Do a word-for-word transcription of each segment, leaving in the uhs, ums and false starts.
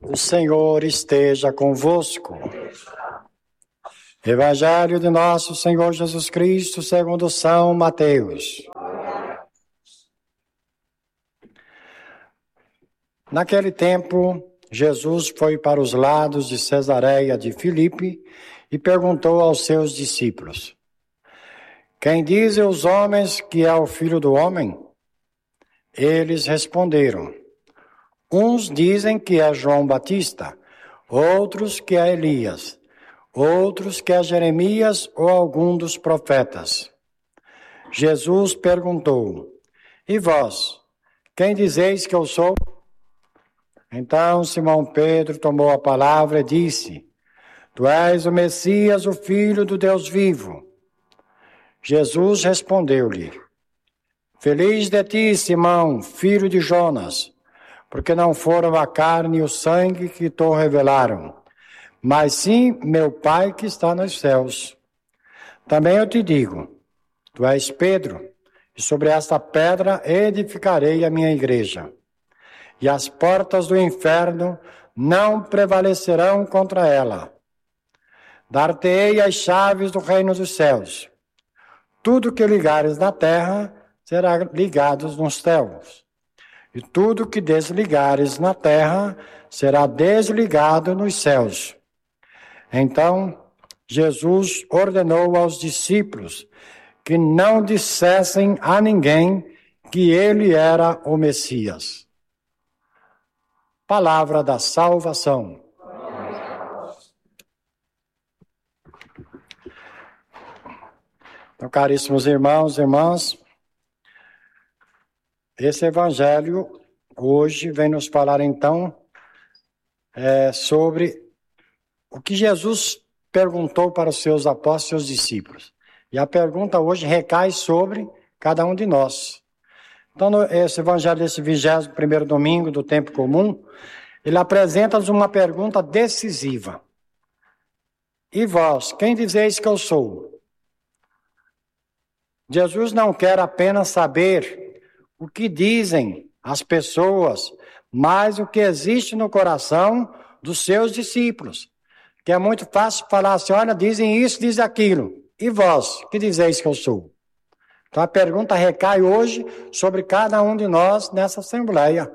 O Senhor esteja convosco. Evangelho de nosso Senhor Jesus Cristo, segundo São Mateus. Naquele tempo, Jesus foi para os lados de Cesareia de Filipe e perguntou aos seus discípulos: Quem dizem os homens que é o Filho do Homem? Eles responderam: Uns dizem que é João Batista, outros que é Elias, outros que é Jeremias ou algum dos profetas. Jesus perguntou: E vós, quem dizeis que eu sou? Então Simão Pedro tomou a palavra e disse: Tu és o Messias, o Filho do Deus vivo. Jesus respondeu-lhe: Feliz de ti, Simão, filho de Jonas, porque não foram a carne e o sangue que te revelaram, mas sim meu Pai que está nos céus. Também eu te digo, tu és Pedro, e sobre esta pedra edificarei a minha igreja, e as portas do inferno não prevalecerão contra ela. Dar-te-ei as chaves do reino dos céus. Tudo que ligares na terra será ligado nos céus. E tudo que desligares na terra será desligado nos céus. Então, Jesus ordenou aos discípulos que não dissessem a ninguém que ele era o Messias. Palavra da salvação. Então, caríssimos irmãos e irmãs, esse evangelho hoje vem nos falar então é, sobre o que Jesus perguntou para os seus apóstolos e seus discípulos. E a pergunta hoje recai sobre cada um de nós. Então, no, esse evangelho desse vigésimo primeiro domingo do tempo comum, ele apresenta-nos uma pergunta decisiva. E vós, quem dizeis que eu sou? Jesus não quer apenas saber o que dizem as pessoas, mas o que existe no coração dos seus discípulos. Que é muito fácil falar assim, olha, dizem isso, dizem aquilo. E vós, que dizeis que eu sou? Então a pergunta recai hoje sobre cada um de nós nessa assembleia.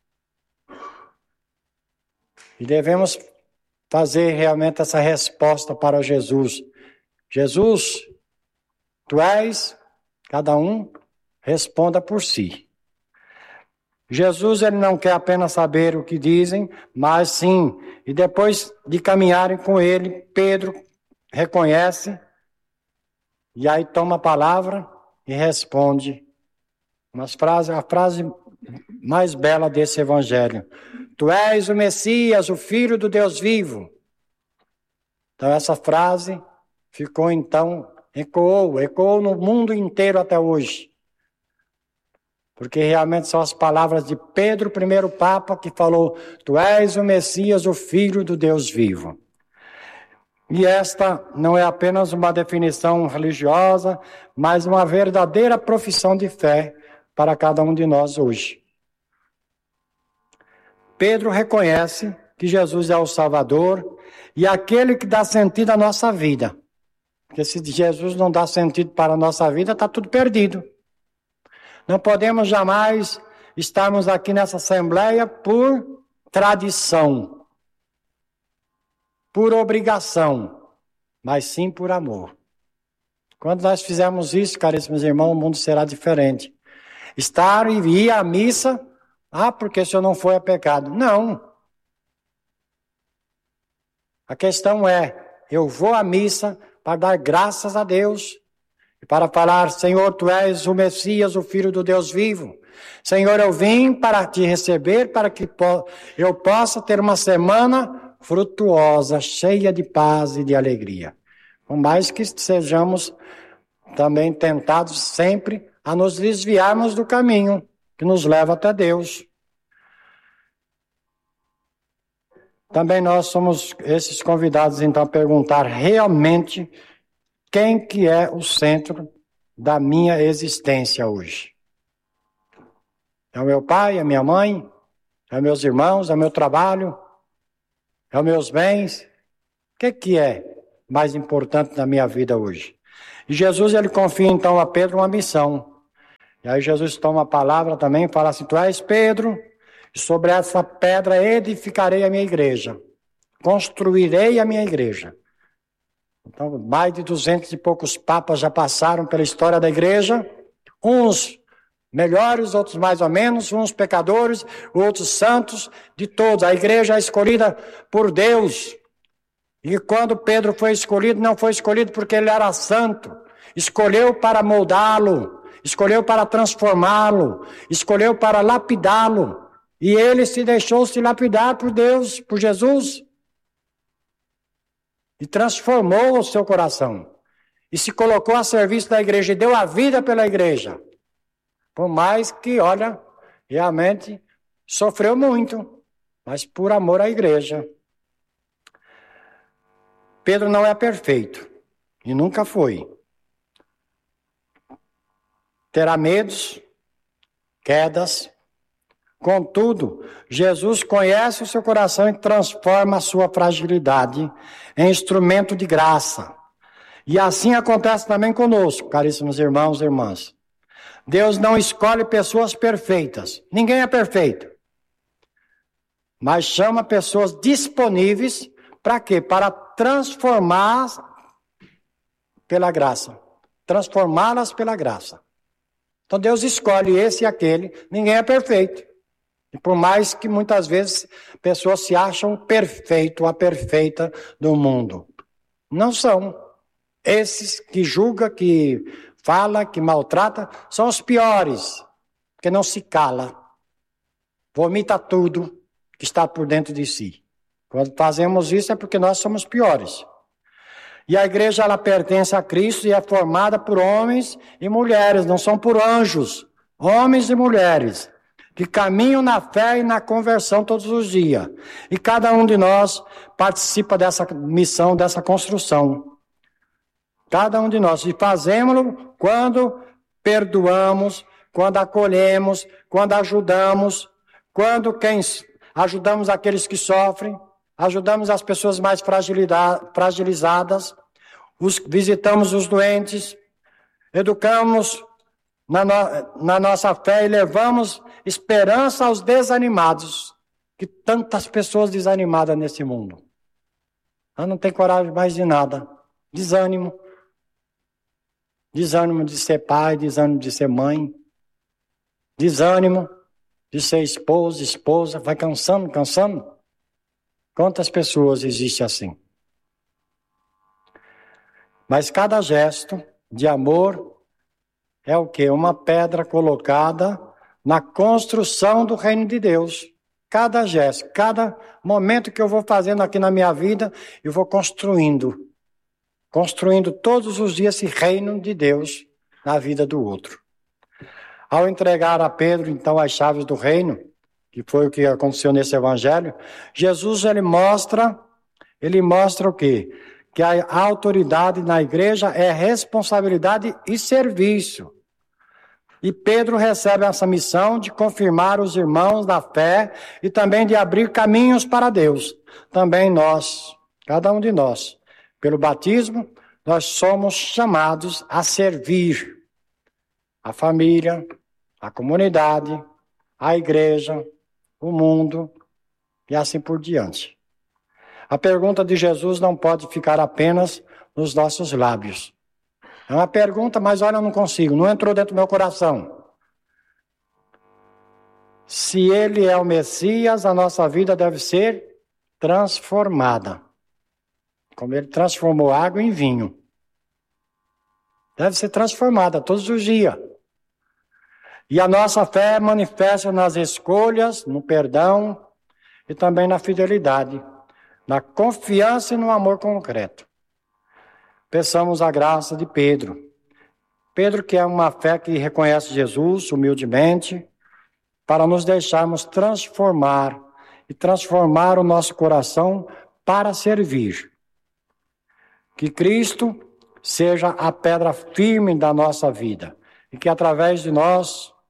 E devemos fazer realmente essa resposta para Jesus. Jesus, tu és, cada um responda por si. Jesus, ele não quer apenas saber o que dizem, mas sim, e depois de caminharem com ele, Pedro reconhece, e aí toma a palavra e responde. Umas frases, a frase mais bela desse evangelho. Tu és o Messias, o Filho do Deus vivo. Então essa frase ficou então, ecoou, ecoou no mundo inteiro até hoje. Porque realmente são as palavras de Pedro, primeiro Papa, que falou, tu és o Messias, o Filho do Deus vivo. E esta não é apenas uma definição religiosa, mas uma verdadeira profissão de fé para cada um de nós hoje. Pedro reconhece que Jesus é o Salvador e aquele que dá sentido à nossa vida. Porque se Jesus não dá sentido para a nossa vida, está tudo perdido. Não podemos jamais estarmos aqui nessa assembleia por tradição, por obrigação, mas sim por amor. Quando nós fizermos isso, caríssimos irmãos, o mundo será diferente. Estar e ir à missa, ah, porque se eu não for é pecado. Não. A questão é, eu vou à missa para dar graças a Deus, e para falar, Senhor, tu és o Messias, o Filho do Deus vivo. Senhor, eu vim para te receber, para que eu possa ter uma semana frutuosa, cheia de paz e de alegria. Por mais que sejamos também tentados sempre a nos desviarmos do caminho que nos leva até Deus. Também nós somos esses convidados, então, a perguntar realmente quem que é o centro da minha existência hoje. É o meu pai, é a minha mãe, é meus irmãos, é o meu trabalho, É os meus bens? O que, que é mais importante na minha vida hoje? E Jesus, ele confia então a Pedro uma missão. E aí Jesus toma a palavra também e fala assim: tu és Pedro, e sobre essa pedra edificarei a minha igreja. Construirei a minha igreja. Então, mais de duzentos e poucos papas já passaram pela história da igreja. Uns melhores, outros mais ou menos, uns pecadores, outros santos, de todos. A igreja é escolhida por Deus. E quando Pedro foi escolhido, não foi escolhido porque ele era santo. Escolheu para moldá-lo, escolheu para transformá-lo, escolheu para lapidá-lo. E ele se deixou se lapidar por Deus, por Jesus. E transformou o seu coração. E se colocou a serviço da igreja e deu a vida pela igreja. Por mais que, olha, realmente sofreu muito, mas por amor à igreja. Pedro não é perfeito, e nunca foi. Terá medos, quedas. Contudo, Jesus conhece o seu coração e transforma a sua fragilidade em instrumento de graça. E assim acontece também conosco, caríssimos irmãos e irmãs. Deus não escolhe pessoas perfeitas. Ninguém é perfeito. Mas chama pessoas disponíveis para quê? Para transformar pela graça. Transformá-las pela graça. Então Deus escolhe esse e aquele. Ninguém é perfeito. E por mais que muitas vezes pessoas se acham perfeito, a perfeita do mundo. Não são. Esses que julga, que fala, que maltrata, são os piores. Porque não se cala. Vomita tudo que está por dentro de si. Quando fazemos isso é porque nós somos piores. E a igreja, ela pertence a Cristo e é formada por homens e mulheres, não são por anjos. Homens e mulheres que caminham na fé e na conversão todos os dias. E cada um de nós participa dessa missão, dessa construção. Cada um de nós. E fazemos-lo quando perdoamos, quando acolhemos, quando ajudamos, quando quem, ajudamos aqueles que sofrem, ajudamos as pessoas mais fragilizadas, os, visitamos os doentes, educamos na, no, na nossa fé e levamos esperança aos desanimados, que tantas pessoas desanimadas nesse mundo. Eu não tenho coragem mais de nada. Desânimo. Desânimo de ser pai, desânimo de ser mãe. Desânimo de ser esposo, esposa. Vai cansando, cansando. Quantas pessoas existem assim? Mas cada gesto de amor é o quê? Uma pedra colocada na construção do reino de Deus. Cada gesto, cada momento que eu vou fazendo aqui na minha vida, eu vou construindo. Construindo todos os dias esse reino de Deus na vida do outro. Ao entregar a Pedro, então, as chaves do reino, que foi o que aconteceu nesse evangelho, Jesus, ele mostra, ele mostra o quê? Que a autoridade na igreja é responsabilidade e serviço. E Pedro recebe essa missão de confirmar os irmãos na fé e também de abrir caminhos para Deus. Também nós, cada um de nós, pelo batismo, nós somos chamados a servir a família, a comunidade, a igreja, o mundo e assim por diante. A pergunta de Jesus não pode ficar apenas nos nossos lábios. É uma pergunta, mas olha, eu não consigo, não entrou dentro do meu coração. Se ele é o Messias, a nossa vida deve ser transformada. Como ele transformou água em vinho. Deve ser transformada todos os dias. E a nossa fé manifesta nas escolhas, no perdão e também na fidelidade, na confiança e no amor concreto. Peçamos a graça de Pedro. Pedro, que é uma fé que reconhece Jesus humildemente, para nos deixarmos transformar e transformar o nosso coração para servir. Que Cristo seja a pedra firme da nossa vida e que através de nós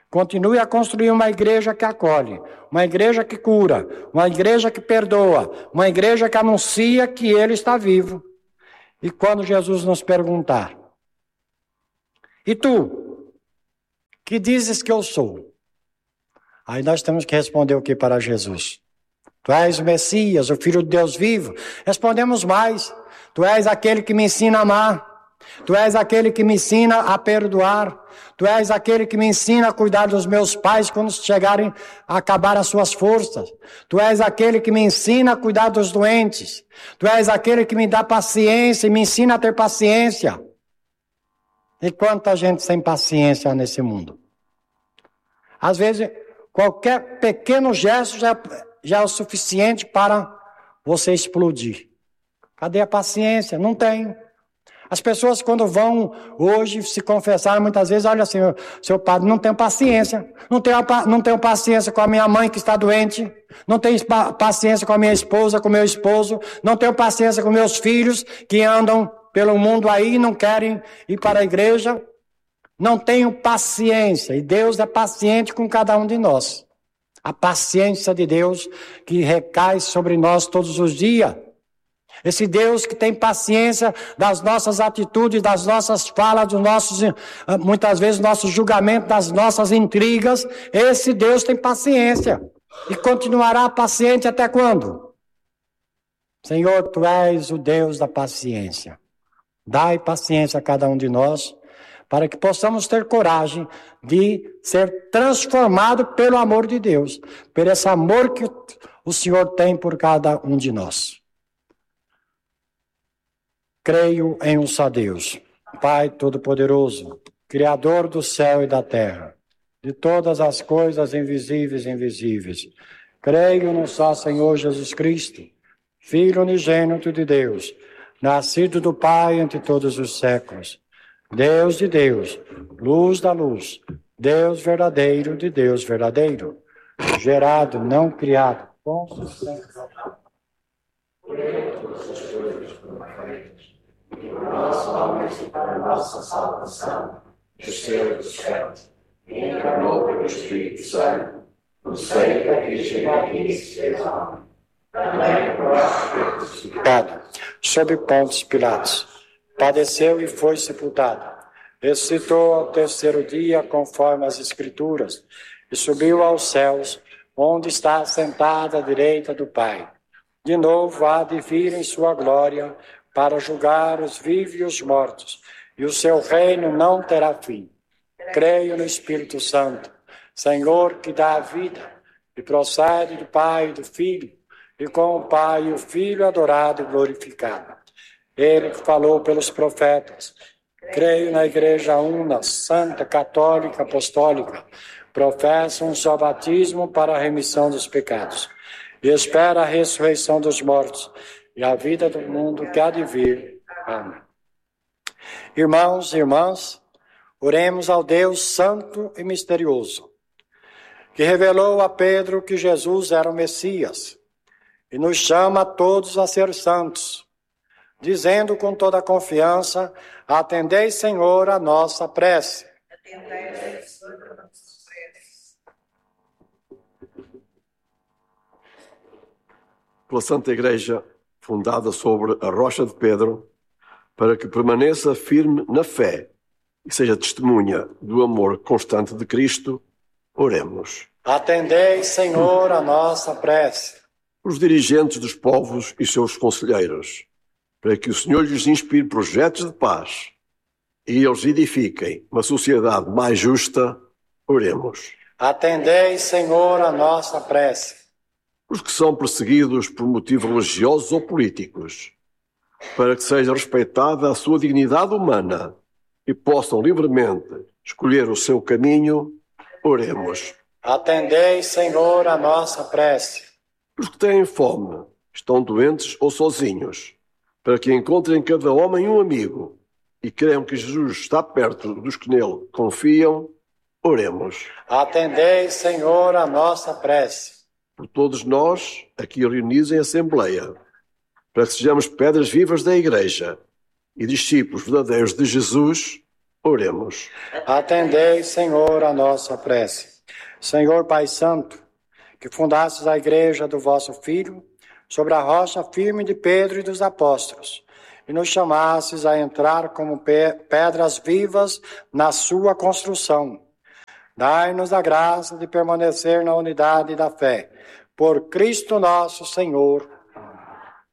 Continue a construir uma igreja que acolhe, uma igreja que cura, uma igreja que perdoa, uma igreja que anuncia que Ele está vivo. E quando Jesus nos perguntar, e tu, que dizes que eu sou? Aí nós temos que responder o que para Jesus? Tu és o Messias, o Filho de Deus vivo. Respondemos mais. Tu és aquele que me ensina a amar. Tu és aquele que me ensina a perdoar. Tu és aquele que me ensina a cuidar dos meus pais quando chegarem a acabar as suas forças. Tu és aquele que me ensina a cuidar dos doentes. Tu és aquele que me dá paciência e me ensina a ter paciência. E quanta gente sem paciência nesse mundo. Às vezes, qualquer pequeno gesto já, já é o suficiente para você explodir. Cadê a paciência? Não tem. As pessoas quando vão hoje se confessar, muitas vezes, olha assim, seu padre, não tenho paciência, não tenho, não tenho paciência com a minha mãe que está doente, não tenho paciência com a minha esposa, com o meu esposo, não tenho paciência com meus filhos que andam pelo mundo aí e não querem ir para a igreja, não tenho paciência, e Deus é paciente com cada um de nós. A paciência de Deus que recai sobre nós todos os dias. Esse Deus que tem paciência das nossas atitudes, das nossas falas, dos nossos, muitas vezes, nossos julgamentos, das nossas intrigas. Esse Deus tem paciência. E continuará paciente até quando? Senhor, Tu és o Deus da paciência. Dai paciência a cada um de nós, para que possamos ter coragem de ser transformado pelo amor de Deus, por esse amor que o Senhor tem por cada um de nós. Creio em um só Deus, Pai Todo-Poderoso, Criador do céu e da terra, de todas as coisas invisíveis e invisíveis. Creio no só Senhor Jesus Cristo, Filho unigênito de Deus, nascido do Pai entre todos os séculos. Deus de Deus, luz da luz, Deus verdadeiro de Deus verdadeiro, gerado, não criado, consistência. E por nosso almas e para nossa salvação, desceu dos céus, e encarnou pelo Espírito Santo, no seio da Virgem Maria e se fez homem. Também por nosso crucificado, sob Pôncio Pilatos, padeceu e foi sepultado. Ressuscitou ao terceiro dia, conforme as Escrituras, e subiu aos céus, onde está sentado à direita do Pai. De novo há de vir em sua glória, para julgar os vivos e os mortos, e o seu reino não terá fim. Creio no Espírito Santo, Senhor que dá a vida, e procede do Pai e do Filho, e com o Pai e o Filho adorado e glorificado. Ele que falou pelos profetas. Creio na Igreja Una, Santa, Católica, Apostólica, professo um só batismo para a remissão dos pecados, e espera a ressurreição dos mortos, e a vida do mundo que há de vir. Amém. Irmãos e irmãs, oremos ao Deus santo e misterioso, que revelou a Pedro que Jesus era o Messias, e nos chama a todos a ser santos, dizendo com toda a confiança: atendei, Senhor, a nossa prece. Atendei, Senhor, a nossa prece. Pela Santa Igreja, fundada sobre a rocha de Pedro, para que permaneça firme na fé e seja testemunha do amor constante de Cristo, oremos. Atendei, Senhor, a nossa prece. Os dirigentes dos povos e seus conselheiros, para que o Senhor lhes inspire projetos de paz e eles edifiquem uma sociedade mais justa, oremos. Atendei, Senhor, a nossa prece. Os que são perseguidos por motivos religiosos ou políticos, para que seja respeitada a sua dignidade humana e possam livremente escolher o seu caminho, oremos. Atendei, Senhor, a nossa prece. Os que têm fome, estão doentes ou sozinhos, para que encontrem em cada homem um amigo e creiam que Jesus está perto dos que nele confiam, oremos. Atendei, Senhor, a nossa prece. Por todos nós, aqui reunidos em Assembleia, para que sejamos pedras vivas da Igreja e discípulos verdadeiros de Jesus, Oremos. Atendei, Senhor, a nossa prece. Senhor Pai Santo, que fundastes a igreja do vosso Filho, sobre a rocha firme de Pedro e dos apóstolos, e nos chamastes a entrar como pedras vivas na sua construção. Dai-nos a graça de permanecer na unidade da fé. Por Cristo nosso Senhor.